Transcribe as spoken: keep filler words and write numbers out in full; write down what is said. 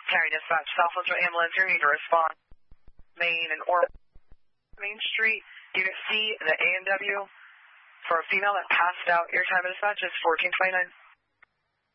County Dispatch, South Central Ambulance, you need to respond. Main and or Main Street, Unit C, the A and W, for a female that passed out. Your time of dispatch is fourteen twenty-nine.